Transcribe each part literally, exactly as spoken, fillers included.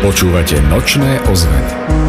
Počúvate Nočné ozveny.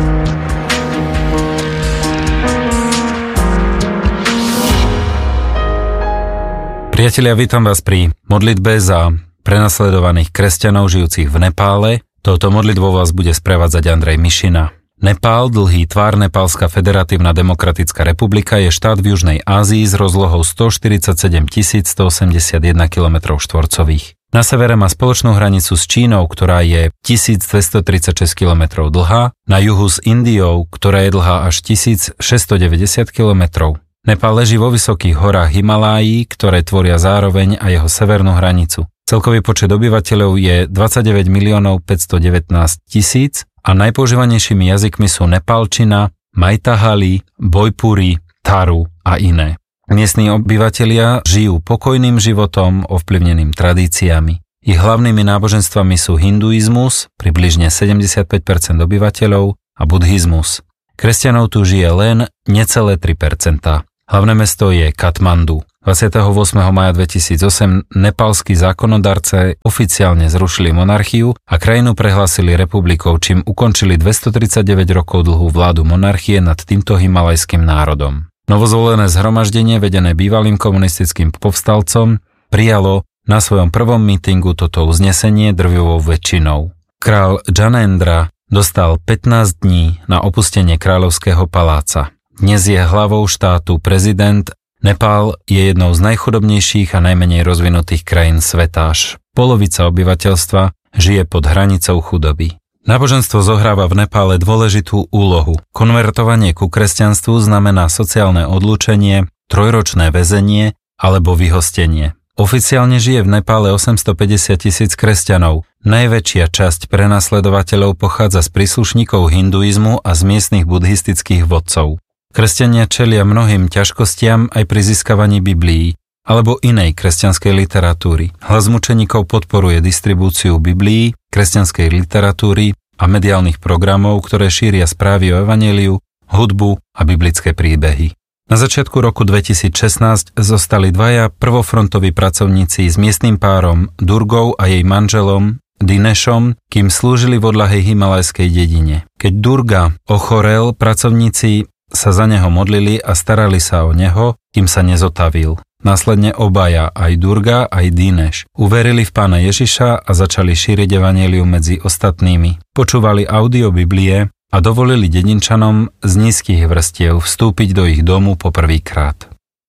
Priatelia, vítam vás pri modlitbe za prenasledovaných kresťanov žijúcich v Nepále. Touto modlitbou vás bude sprevádzať Andrej Mišina. Nepál, dlhý tvár Nepálska federatívna demokratická republika, je štát v Južnej Ázii s rozlohou stoštyridsaťsedem tisíc stoosemdesiatjeden kilometrov štvorcových. Na severe má spoločnú hranicu s Čínou, ktorá je tisícdvestotridsaťšesť kilometrov dlhá, na juhu s Indiou, ktorá je dlhá až tisícšesťstodeväťdesiat kilometrov. Nepál leží vo vysokých horách Himalájí, ktoré tvoria zároveň aj jeho severnú hranicu. Celkový počet obyvateľov je dvadsaťdeväť miliónov päťstodevätnásť tisíc a najpoužívanejšími jazykmi sú nepálčina, majtahali, bojpuri, taru a iné. Miestni obyvatelia žijú pokojným životom ovplyvneným tradíciami. Ich hlavnými náboženstvami sú hinduizmus, približne sedemdesiatpäť percent obyvateľov, a buddhizmus. Kresťanov tu žije len necelé tri percentá. Hlavné mesto je Katmandu. dvadsiateho ôsmeho mája dvetisícosem nepálski zákonodarce oficiálne zrušili monarchiu a krajinu prehlásili republikou, čím ukončili dvestotridsaťdeväť rokov dlhú vládu monarchie nad týmto himalajským národom. Novozvolené zhromaždenie, vedené bývalým komunistickým povstalcom, prijalo na svojom prvom mítingu toto uznesenie drvivou väčšinou. Král Janendra dostal pätnásť dní na opustenie kráľovského paláca. Dnes je hlavou štátu prezident. Nepál je jednou z najchudobnejších a najmenej rozvinutých krajín sveta. Až polovica obyvateľstva žije pod hranicou chudoby. Náboženstvo zohráva v Nepále dôležitú úlohu. Konvertovanie ku kresťanstvu znamená sociálne odlúčenie, trojročné väzenie alebo vyhostenie. Oficiálne žije v Nepále osemstopäťdesiat tisíc kresťanov. Najväčšia časť prenasledovateľov pochádza z príslušníkov hinduizmu a z miestnych buddhistických vodcov. Kresťania čelia mnohým ťažkostiam aj pri získavaní Biblií alebo inej kresťanskej literatúry. Hlas mučeníkov podporuje distribúciu Biblií, kresťanskej literatúry a mediálnych programov, ktoré šíria správy o evanjeliu, hudbu a biblické príbehy. Na začiatku roku dvetisícšestnásť zostali dvaja prvofrontoví pracovníci s miestnym párom Durgou a jej manželom Dinešom, kým slúžili v odľahej himalajskej dedine. Keď Durga ochorel, pracovníci sa za neho modlili a starali sa o neho, kým sa nezotavil. Následne obaja, aj Durga, aj Dineš, uverili v Pána Ježiša a začali šíriť evanjelium medzi ostatnými. Počúvali audio Biblie a dovolili dedinčanom z nízkych vrstiev vstúpiť do ich domu poprvýkrát.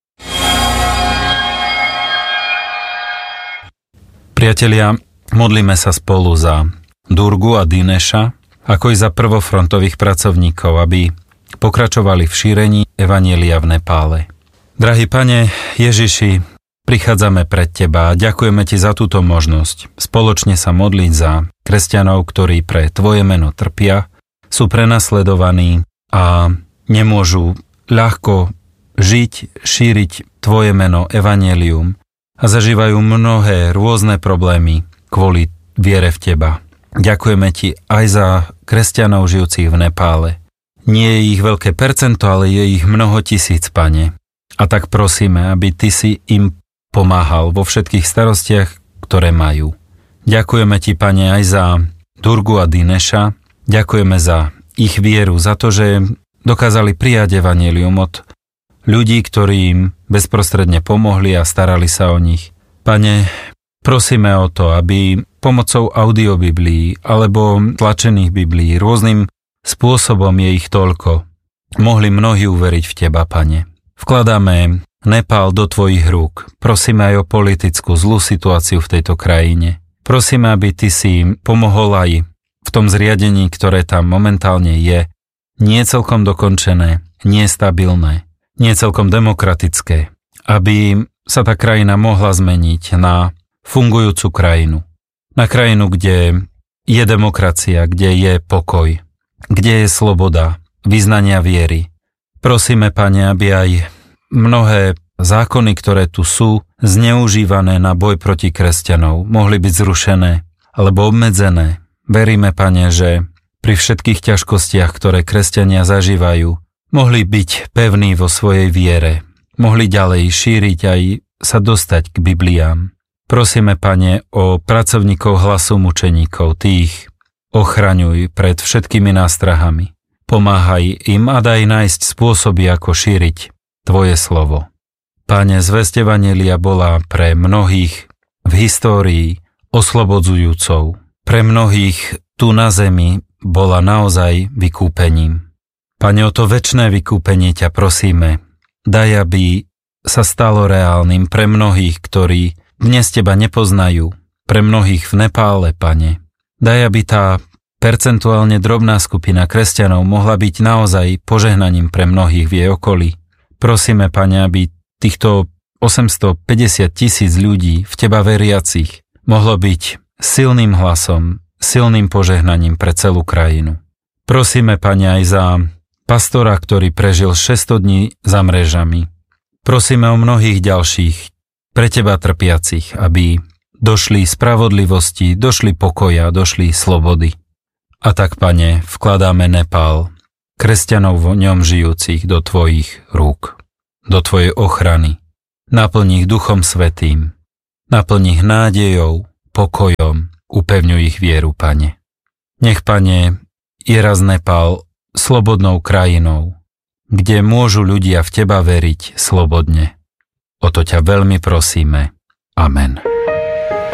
Priatelia, modlíme sa spolu za Durgu a Dineša, ako i za prvofrontových pracovníkov, aby pokračovali v šírení evanjelia v Nepále. Drahý Pane Ježiši, prichádzame pred Teba a ďakujeme Ti za túto možnosť spoločne sa modliť za kresťanov, ktorí pre Tvoje meno trpia, sú prenasledovaní a nemôžu ľahko žiť, šíriť Tvoje meno evanjelium a zažívajú mnohé rôzne problémy kvôli viere v Teba. Ďakujeme Ti aj za kresťanov žijúcich v Nepále. Nie je ich veľké percento, ale je ich mnoho tisíc, Pane. A tak prosíme, aby Ty si im pomáhal vo všetkých starostiach, ktoré majú. Ďakujeme Ti, Pane, aj za Durgu a Dineša. Ďakujeme za ich vieru, za to, že dokázali prijať evanjelium od ľudí, ktorí im bezprostredne pomohli a starali sa o nich. Pane, prosíme o to, aby pomocou audiobiblií alebo tlačených biblií, rôznym spôsobom je ich toľko, mohli mnohí uveriť v Teba, Pane. Vkladáme Nepál do Tvojich rúk. Prosíme aj o politickú zlú situáciu v tejto krajine. Prosíme, aby Ty si im pomohol aj v tom zriadení, ktoré tam momentálne je. Nie celkom dokončené, nie stabilné, nie celkom demokratické. Aby sa tá krajina mohla zmeniť na fungujúcu krajinu. Na krajinu, kde je demokracia, kde je pokoj, kde je sloboda, vyznania viery. Prosíme, Pane, aby aj mnohé zákony, ktoré tu sú, zneužívané na boj proti kresťanov, mohli byť zrušené alebo obmedzené. Veríme, Pane, že pri všetkých ťažkostiach, ktoré kresťania zažívajú, mohli byť pevní vo svojej viere, mohli ďalej šíriť aj sa dostať k Bibliám. Prosíme, Pane, o pracovníkov Hlasu mučeníkov, tých ochraňuj pred všetkými nástrahami. Pomáhaj im a daj nájsť spôsoby, ako šíriť Tvoje slovo. Pane, zvesť evanjelia bola pre mnohých v histórii oslobodzujúcou. Pre mnohých tu na zemi bola naozaj vykúpením. Pane, o to večné vykúpenie ťa prosíme. Daj, aby sa stalo reálnym pre mnohých, ktorí dnes Teba nepoznajú, pre mnohých v Nepále, Pane. Daj, aby tá percentuálne drobná skupina kresťanov mohla byť naozaj požehnaním pre mnohých v jej okolí. Prosíme, Pane, aby týchto osemstopäťdesiat tisíc ľudí v Teba veriacich mohlo byť silným hlasom, silným požehnaním pre celú krajinu. Prosíme, Pane, aj za pastora, ktorý prežil šesťsto dní za mrežami. Prosíme o mnohých ďalších pre Teba trpiacich, aby došli spravodlivosti, došli pokoja, došli slobody. A tak, Pane, vkladáme Nepál, kresťanov v ňom žijúcich do Tvojich rúk, do Tvojej ochrany. Naplň ich Duchom Svätým, naplň ich nádejou, pokojom, upevňuj ich vieru, Pane. Nech, Pane, je raz Nepál slobodnou krajinou, kde môžu ľudia v Teba veriť slobodne. O to ťa veľmi prosíme. Amen.